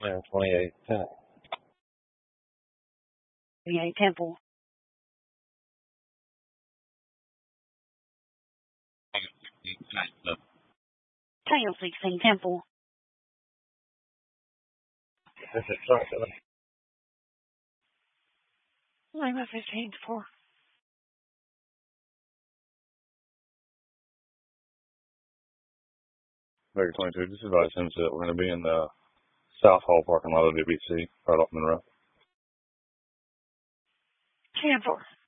Yeah, 28. 28 Temple. 16 Temple. This is something. Lima 15 4. Baker 22. Just advise him that we're going to be in the South Hall parking lot of DBC, right off Monroe. 10 4.